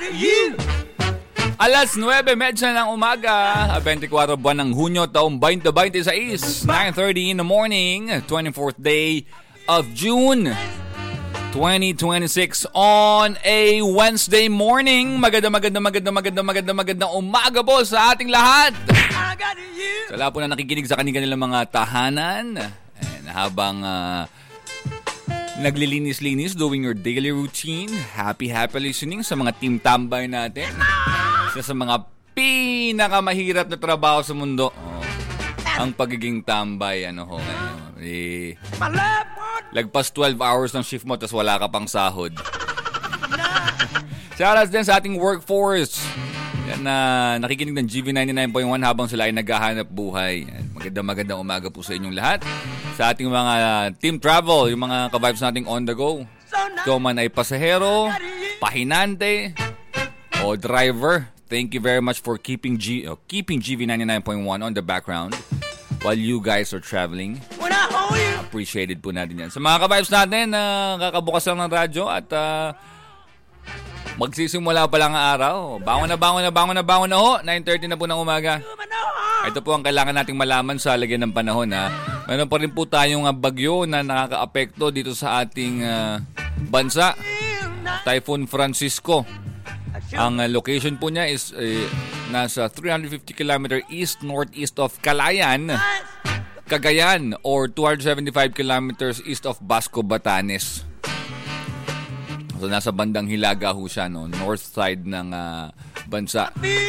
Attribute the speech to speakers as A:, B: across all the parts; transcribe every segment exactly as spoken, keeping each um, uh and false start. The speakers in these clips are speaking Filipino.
A: you. Alas nuwebe medya ng umaga, twenty-four buwan ng Hunyo, taong twenty twenty-six, nine thirty in the morning, twenty-fourth day of June, twenty twenty-six on a Wednesday morning. Maganda, maganda, maganda, maganda, maganda, magandang umaga po sa ating lahat. Sa lahat po na nakikinig sa kanilang mga tahanan, and habang uh, naglilinis-linis, doing your daily routine, happy, happy listening sa mga team tambay natin. Isa sa mga pinakamahirap na trabaho sa mundo, oh, ang pagiging tambay. Ano ho, ano, eh, lagpas twelve hours ng shift mo, tas wala ka pang sahod. Shoutouts din sa ating workforce yan na nakikinig ng G V ninety-nine point one habang sila ay naghahanap buhay. Magandang magandang umaga po sa inyong lahat. Sa ating mga team travel, yung mga ka-vibes nating on the go, ikaw man ay pasahero, pahinante, o driver, thank you very much for keeping G uh, keeping G V ninety-nine point one on the background while you guys are traveling. Appreciated po natin yan. Sa mga ka-vibes natin, uh, kakabukas lang ng radyo at uh, magsisimula pa lang ang araw. Bangon na, bangon na, bangon na, bangon na ho. nine thirty na po ng umaga. Ito po ang kailangan nating malaman sa lagyan ng panahon. Ha? Meron pa rin po tayong uh, bagyo na nakaka-apekto dito sa ating uh, bansa. Typhoon Francisco. Ang uh, location po niya is uh, nasa three hundred fifty kilometers east-northeast of Calayan, Cagayan, or two hundred seventy-five kilometers east of Basco, Batanes. So nasa bandang Hilaga ho siya, no? North side ng uh, bansa.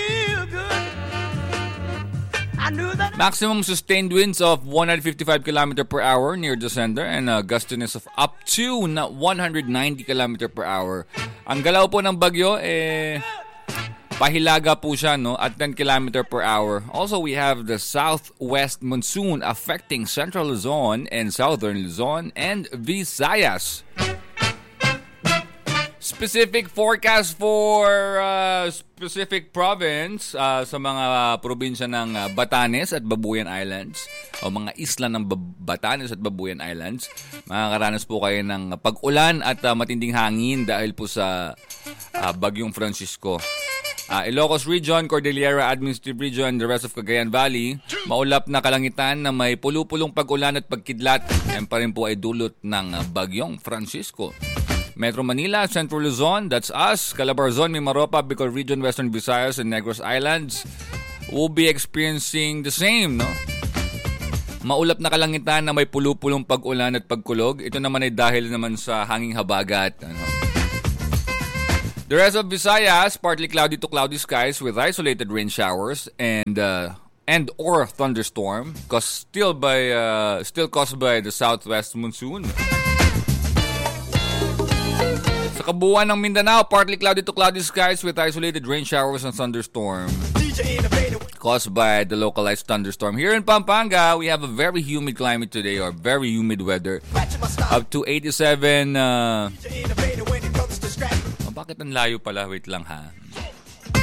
A: Maximum sustained winds of one hundred fifty-five kilometers per hour near the center and a gustiness of up to one hundred ninety kilometers per hour. Ang galaw po ng bagyo, eh, pahilaga po siya, no? At ten kilometers per hour. Also, we have the southwest monsoon affecting central Luzon and southern Luzon and Visayas. Specific forecast for uh, specific province uh, sa mga probinsya ng uh, Batanes at Babuyan Islands o mga isla ng Batanes at Babuyan Islands. Makakaranas po kayo ng pag-ulan at uh, matinding hangin dahil po sa uh, Bagyong Francisco. Uh, Ilocos Region, Cordillera Administrative Region, and the rest of Cagayan Valley, maulap na kalangitan na may pulupulong pag-ulan at pagkidlat. Yan pa rin po ay dulot ng uh, Bagyong Francisco. Metro Manila, Central Luzon, that's us, Calabarzon, Mimaropa, Bicol Region, Western Visayas, and Negros Islands will be experiencing the same, no? Maulap na kalangitan na may pulupulong pag-ulan at pagkulog. Ito naman ay dahil naman sa hanging habagat. Ano? The rest of Visayas, partly cloudy to cloudy skies with isolated rain showers and uh, and or thunderstorm, caused still by uh, still caused by the southwest monsoon. Sa kabuuan ng Mindanao, partly cloudy to cloudy skies with isolated rain showers and thunderstorm caused by the localized thunderstorm. Here in Pampanga, we have a very humid climate today, or very humid weather. Up to eighty-seven... Uh... Oh, bakit ang layo pala? Wait lang ha.